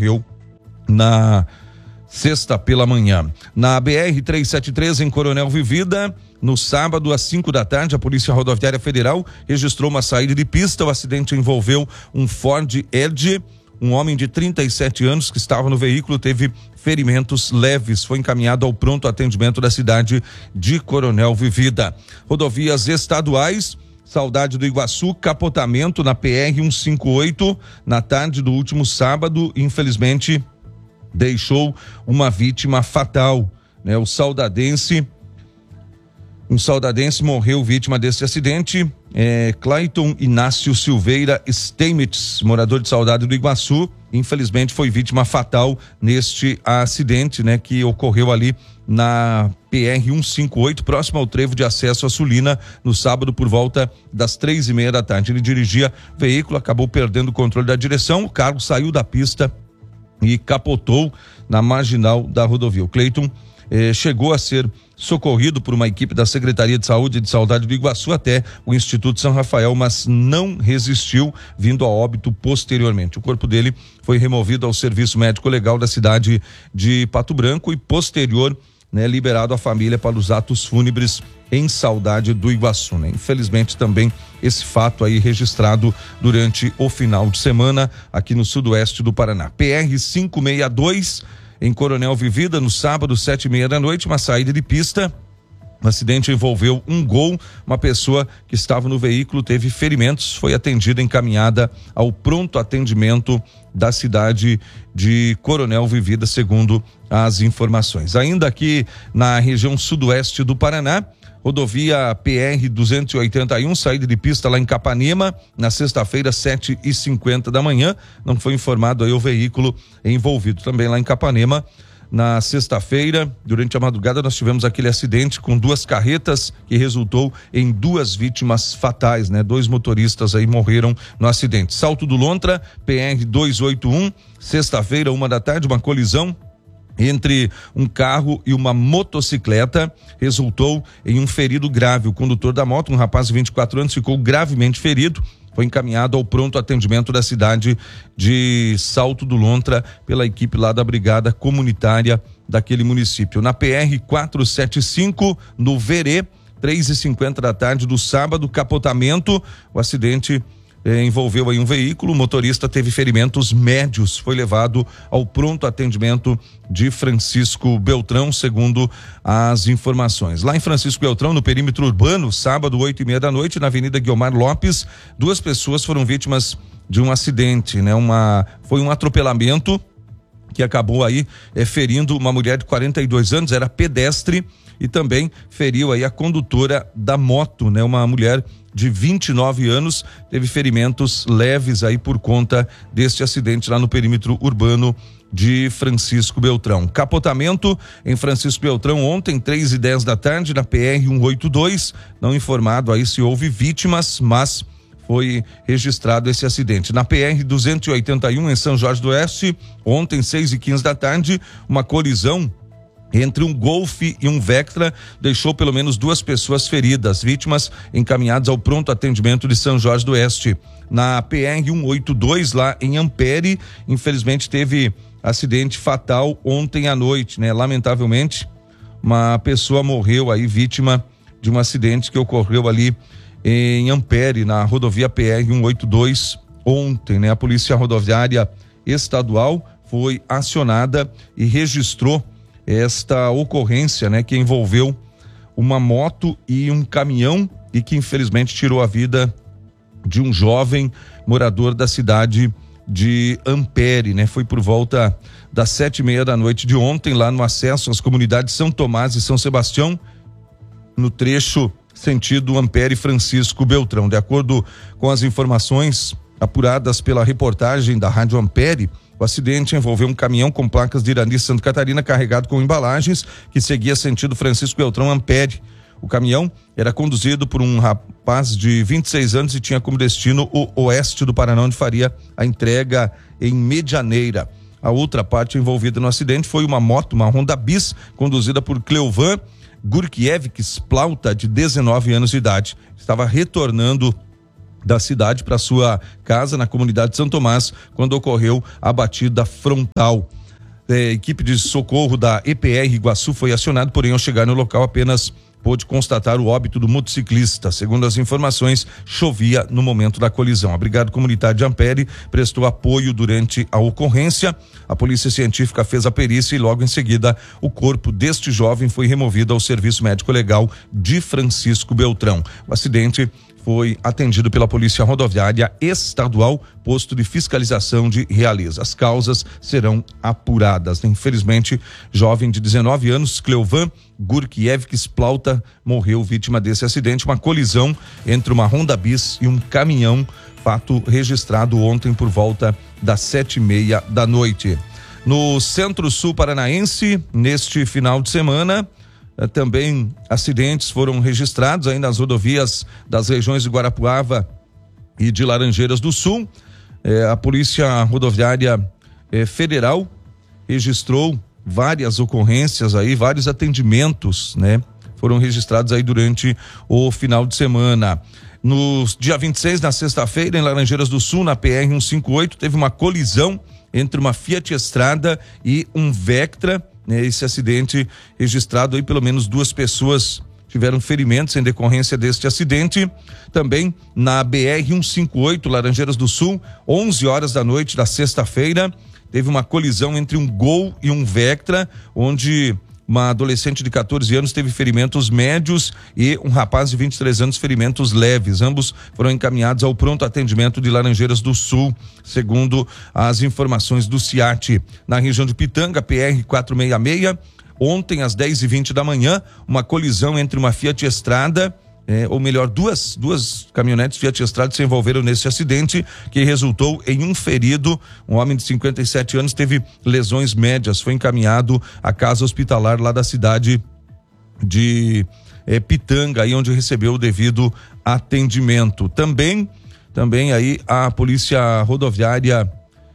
ocorreu na sexta pela manhã. Na BR-373, em Coronel Vivida, no sábado, às 5 da tarde, a Polícia Rodoviária Federal registrou uma saída de pista. O acidente envolveu um Ford Edge. Um homem de 37 anos que estava no veículo teve ferimentos leves. Foi encaminhado ao pronto atendimento da cidade de Coronel Vivida. Rodovias estaduais, Saudade do Iguaçu, capotamento na PR-158 na tarde do último sábado. Infelizmente, deixou uma vítima fatal, né? Um saudadense morreu vítima desse acidente. Clayton Inácio Silveira Steinmetz, morador de Saudade do Iguaçu, infelizmente foi vítima fatal neste acidente, né? Que ocorreu ali na PR-158, próximo ao trevo de acesso à Sulina, no sábado por volta das 3:30 da tarde. Ele dirigia veículo, acabou perdendo o controle da direção, o carro saiu da pista e capotou na marginal da rodovia. O Clayton chegou a ser socorrido por uma equipe da Secretaria de Saúde de Saudade do Iguaçu até o Instituto São Rafael, mas não resistiu, vindo a óbito posteriormente. O corpo dele foi removido ao Serviço Médico Legal da cidade de Pato Branco e posterior, né, liberado à família para os atos fúnebres em Saudade do Iguaçu, né? Infelizmente também esse fato aí registrado durante o final de semana aqui no sudoeste do Paraná. PR-562 em Coronel Vivida, no sábado, 7:30 da noite, uma saída de pista. O acidente envolveu um Gol. Uma pessoa que estava no veículo teve ferimentos, foi atendida, encaminhada ao pronto atendimento da cidade de Coronel Vivida, segundo as informações. Ainda aqui na região sudoeste do Paraná, rodovia PR-281, saída de pista lá em Capanema, na sexta-feira, 7:50 da manhã. Não foi informado aí o veículo envolvido. Também lá em Capanema, na sexta-feira, durante a madrugada, nós tivemos aquele acidente com duas carretas que resultou em duas vítimas fatais, né? 2 motoristas aí morreram no acidente. Salto do Lontra, PR-281, sexta-feira, 1 da tarde, uma colisão entre um carro e uma motocicleta resultou em um ferido grave. O condutor da moto, um rapaz de 24 anos, ficou gravemente ferido. Foi encaminhado ao pronto atendimento da cidade de Salto do Lontra pela equipe lá da Brigada Comunitária daquele município. Na PR-475, no Verê, 3:50 da tarde do sábado, capotamento. O acidente envolveu aí um veículo, o motorista teve ferimentos médios, foi levado ao pronto atendimento de Francisco Beltrão, segundo as informações. Lá em Francisco Beltrão, no perímetro urbano, sábado, 8:30 da noite, na Avenida Guiomar Lopes, 2 pessoas foram vítimas de um acidente, né? Foi um atropelamento que acabou aí ferindo uma mulher de 42 anos, era pedestre, e também feriu aí a condutora da moto, né? Uma mulher de 29 anos, teve ferimentos leves aí por conta deste acidente lá no perímetro urbano de Francisco Beltrão. Capotamento em Francisco Beltrão ontem, 3:10 da tarde, na PR-182, não informado aí se houve vítimas, mas foi registrado esse acidente. Na PR-281 em São Jorge do Oeste, ontem, 6:15 da tarde, uma colisão entre um Golf e um Vectra deixou pelo menos 2 pessoas feridas, vítimas encaminhadas ao pronto atendimento de São Jorge do Oeste. Na PR-182, lá em Ampere, infelizmente teve acidente fatal ontem à noite, né? Lamentavelmente, uma pessoa morreu aí, vítima de um acidente que ocorreu ali em Ampere, na rodovia PR-182 ontem, né? A Polícia Rodoviária Estadual foi acionada e registrou esta ocorrência, né, que envolveu uma moto e um caminhão e que infelizmente tirou a vida de um jovem morador da cidade de Ampere, né? Foi por volta das 7:30 da noite de ontem, lá no acesso às comunidades São Tomás e São Sebastião, no trecho sentido Ampere Francisco Beltrão. De acordo com as informações apuradas pela reportagem da Rádio Ampere, o acidente envolveu um caminhão com placas de Irani, Santa Catarina, carregado com embalagens, que seguia sentido Francisco Beltrão Ampere. O caminhão era conduzido por um rapaz de 26 anos e tinha como destino o oeste do Paraná, onde faria a entrega em Medianeira. A outra parte envolvida no acidente foi uma moto, uma Honda Bis, conduzida por Cleovan Gurkiewicz Plauta, de 19 anos de idade. Estava retornando da cidade para sua casa na comunidade de São Tomás, quando ocorreu a batida frontal. Equipe de socorro da EPR Iguaçu foi acionada, porém ao chegar no local apenas pôde constatar o óbito do motociclista. Segundo as informações, chovia no momento da colisão. A Brigada Comunitária de Ampere prestou apoio durante a ocorrência. A Polícia Científica fez a perícia e logo em seguida o corpo deste jovem foi removido ao Serviço Médico Legal de Francisco Beltrão. O acidente foi atendido pela Polícia Rodoviária Estadual, posto de fiscalização de Realeza. As causas serão apuradas. Infelizmente, jovem de 19 anos, Cleovan Gurkiewicz Plauta, morreu vítima desse acidente, uma colisão entre uma Honda Bis e um caminhão, fato registrado ontem por volta das 7:30 da noite. No Centro-Sul Paranaense, neste final de semana, também acidentes foram registrados aí nas rodovias das regiões de Guarapuava e de Laranjeiras do Sul. A Polícia Rodoviária Federal registrou várias ocorrências aí, vários atendimentos, né? Foram registrados aí durante o final de semana. No dia 26, na sexta-feira, em Laranjeiras do Sul, na PR 158, teve uma colisão entre uma Fiat Strada e um Vectra. Esse acidente registrado aí, pelo menos 2 pessoas tiveram ferimentos em decorrência deste acidente. Também na BR 158, Laranjeiras do Sul, 11 horas da noite da sexta-feira, teve uma colisão entre um Gol e um Vectra, onde uma adolescente de 14 anos teve ferimentos médios e um rapaz de 23 anos ferimentos leves. Ambos foram encaminhados ao pronto atendimento de Laranjeiras do Sul, segundo as informações do CIAT. Na região de Pitanga, PR 466, ontem às 10:20 da manhã, uma colisão entre uma Fiat Strada, ou melhor, duas caminhonetes Fiat Strada se envolveram nesse acidente, que resultou em um ferido. Um homem de 57 anos teve lesões médias, foi encaminhado à casa hospitalar lá da cidade de Pitanga, aí onde recebeu o devido atendimento. Também aí a Polícia Rodoviária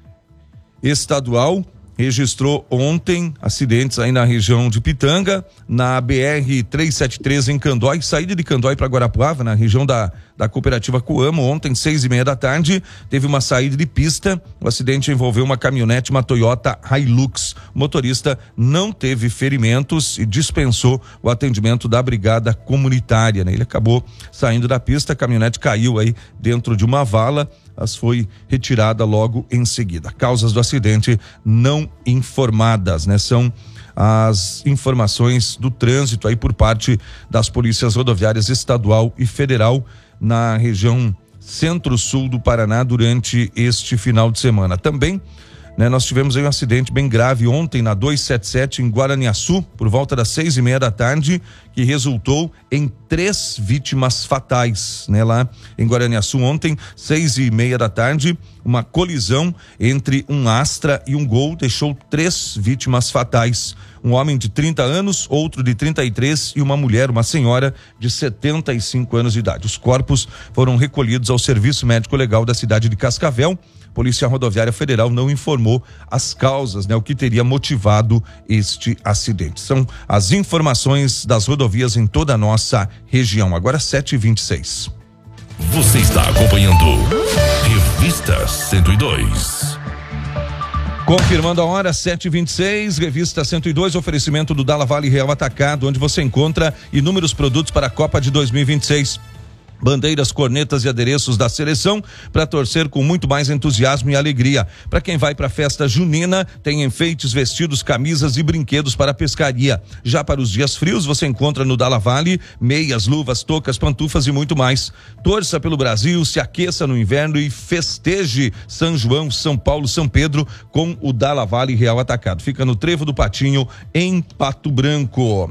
Estadual registrou ontem acidentes aí na região de Pitanga, na BR 373 em Candói, saída de Candói para Guarapuava, na região da cooperativa Coamo. Ontem, 6:30 da tarde, teve uma saída de pista. O acidente envolveu uma caminhonete, uma Toyota Hilux. O motorista não teve ferimentos e dispensou o atendimento da Brigada Comunitária, né? Ele acabou saindo da pista, a caminhonete caiu aí dentro de uma vala, mas foi retirada logo em seguida. Causas do acidente não informadas, né? São as informações do trânsito aí por parte das polícias rodoviárias estadual e federal na região centro-sul do Paraná durante este final de semana. Também, né, nós tivemos aí um acidente bem grave ontem na 277 em Guaraniaçu, por volta das 6:30 da tarde, que resultou em 3 vítimas fatais, né? Lá em Guaraniaçu ontem, 6:30 da tarde, uma colisão entre um Astra e um Gol deixou 3 vítimas fatais. Um homem de 30 anos, outro de 33 e uma mulher, uma senhora de 75 anos de idade. Os corpos foram recolhidos ao Serviço Médico Legal da cidade de Cascavel. Polícia Rodoviária Federal não informou as causas, né, o que teria motivado este acidente. São as informações das rodovias em toda a nossa região. Agora 7:26. Você está acompanhando Revista 102. Confirmando a hora, 7:26, Revista 102, oferecimento do Dalla Vale Real Atacado, onde você encontra inúmeros produtos para a Copa de 2026. Bandeiras, cornetas e adereços da seleção para torcer com muito mais entusiasmo e alegria. Para quem vai para a festa junina, tem enfeites, vestidos, camisas e brinquedos para a pescaria. Já para os dias frios, você encontra no Dalla Vale meias, luvas, toucas, pantufas e muito mais. Torça pelo Brasil, se aqueça no inverno e festeje São João, São Paulo, São Pedro com o Dalla Vale Real Atacado. Fica no Trevo do Patinho, em Pato Branco.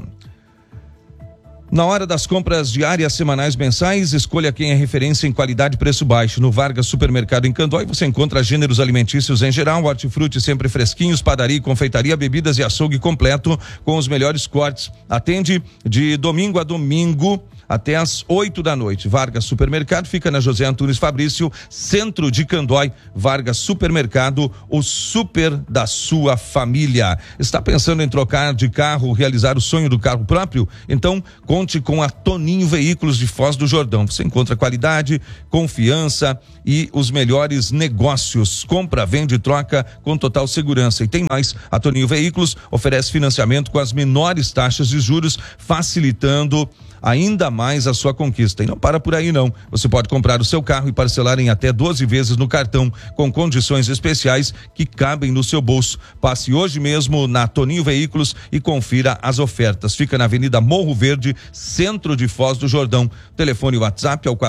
Na hora das compras diárias, semanais, mensais, escolha quem é referência em qualidade e preço baixo. No Vargas Supermercado em Candói, você encontra gêneros alimentícios em geral, hortifruti sempre fresquinhos, padaria, confeitaria, bebidas e açougue completo com os melhores cortes. Atende de domingo a domingo, até às 8 da noite. Vargas Supermercado fica na José Antunes Fabrício, centro de Candói. Vargas Supermercado, o super da sua família. Está pensando em trocar de carro, realizar o sonho do carro próprio? Então, conte com a Toninho Veículos de Foz do Jordão. Você encontra qualidade, confiança e os melhores negócios. Compra, vende e troca com total segurança. E tem mais, a Toninho Veículos oferece financiamento com as menores taxas de juros, facilitando ainda mais a sua conquista. E não para por aí não. Você pode comprar o seu carro e parcelar em até 12 vezes no cartão, com condições especiais que cabem no seu bolso. Passe hoje mesmo na Toninho Veículos e confira as ofertas. Fica na Avenida Morro Verde, centro de Foz do Jordão. Telefone e WhatsApp é o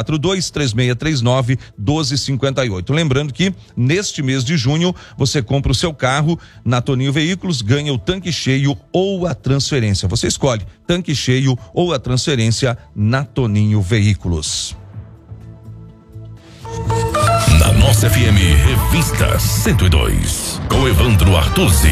42-3639-1258. Lembrando que neste mês de junho você compra o seu carro na Toninho Veículos, ganha o tanque cheio ou a transferência. Você escolhe tanque cheio ou a transferência na Toninho Veículos. Na nossa FM, Revista 102, com Evandro Artuzzi.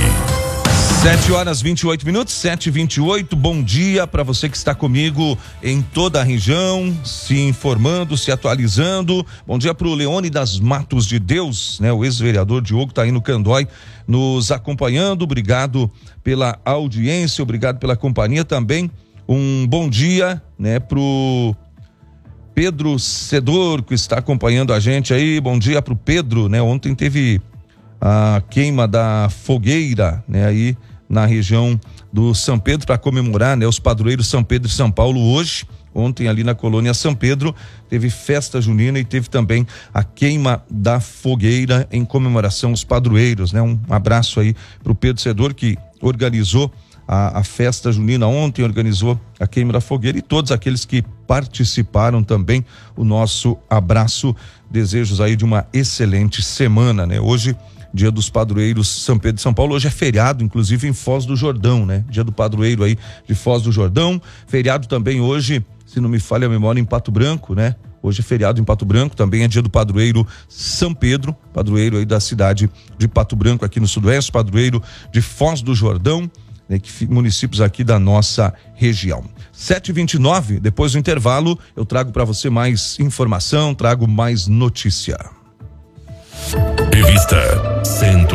7h28, 7h28. Bom dia para você que está comigo em toda a região, se informando, se atualizando. Bom dia para o Leônidas Matos de Deus, né? O ex-vereador Diogo está aí no Candói nos acompanhando. Obrigado pela audiência, obrigado pela companhia também. Um bom dia, né, pro Pedro Cedor, que está acompanhando a gente aí. Bom dia pro Pedro, né? Ontem teve a queima da fogueira, né, aí na região do São Pedro para comemorar, né, os padroeiros São Pedro e São Paulo hoje. Ontem ali na colônia São Pedro teve festa junina e teve também a queima da fogueira em comemoração aos padroeiros, né? Um abraço aí pro Pedro Cedor, que organizou a festa junina ontem, organizou a queima da fogueira, e todos aqueles que participaram também, o nosso abraço, desejos aí de uma excelente semana, né? Hoje, dia dos padroeiros São Pedro e São Paulo, hoje é feriado, inclusive em Foz do Jordão, né? Dia do padroeiro aí de Foz do Jordão, feriado também hoje, se não me falha a memória, em Pato Branco, né? Hoje é feriado em Pato Branco, também é dia do padroeiro São Pedro, padroeiro aí da cidade de Pato Branco, aqui no Sudoeste, padroeiro de Foz do Jordão, né, municípios aqui da nossa região. 7h29, depois do intervalo, eu trago para você mais informação, trago mais notícia. Revista 102.